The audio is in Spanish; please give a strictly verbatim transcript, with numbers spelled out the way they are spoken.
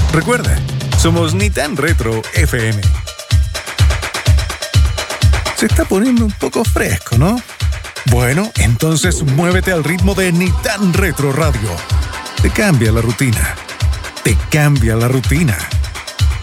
Recuerda, somos Ni Tan Retro F M. Se está poniendo un poco fresco, ¿no? Bueno, entonces muévete al ritmo de Ni Tan Retro Radio. Te cambia la rutina. Te cambia la rutina.